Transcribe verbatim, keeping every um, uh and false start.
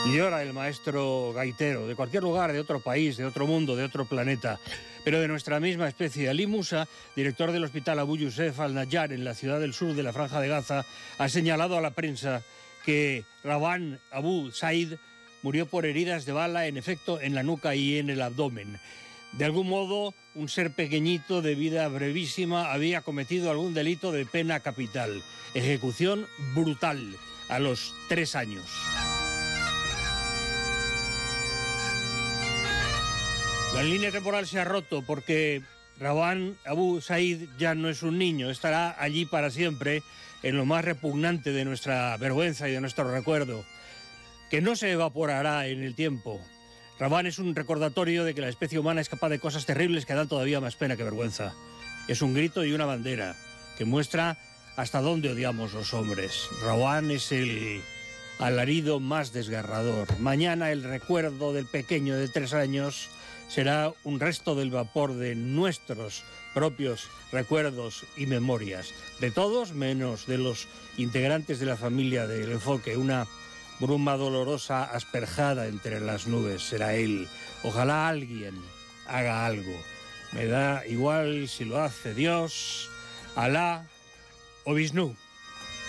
Llora el maestro gaitero, de cualquier lugar, de otro país, de otro mundo, de otro planeta, pero de nuestra misma especie. Ali Musa, director del hospital Abu Yusef al-Najjar en la ciudad del sur de la Franja de Gaza, ha señalado a la prensa que Rawhan Abu Said murió por heridas de bala, en efecto, en la nuca y en el abdomen. De algún modo, un ser pequeñito de vida brevísima había cometido algún delito de pena capital. Ejecución brutal, a los tres años. La línea temporal se ha roto porque Rawhan Abu Said ya no es un niño, estará allí para siempre, en lo más repugnante de nuestra vergüenza y de nuestro recuerdo, que no se evaporará en el tiempo. Rawhan es un recordatorio de que la especie humana es capaz de cosas terribles que dan todavía más pena que vergüenza. Es un grito y una bandera que muestra hasta dónde odiamos los hombres. Rawhan es el alarido más desgarrador. Mañana el recuerdo del pequeño de tres años será un resto del vapor de nuestros propios recuerdos y memorias. De todos menos de los integrantes de la familia del enfoque. Una bruma dolorosa asperjada entre las nubes será él. Ojalá alguien haga algo. Me da igual si lo hace Dios, Alá o Vishnu.